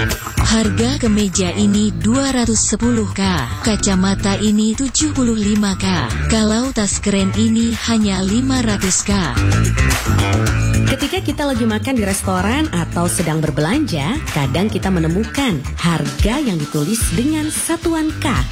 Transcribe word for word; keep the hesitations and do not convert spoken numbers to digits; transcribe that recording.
Harga kemeja ini dua ratus sepuluh ribu, kacamata ini tujuh puluh lima ribu, kalau tas keren ini hanya lima ratus ribu. Ketika kita lagi makan di restoran atau sedang berbelanja, kadang kita menemukan harga yang ditulis dengan satuan K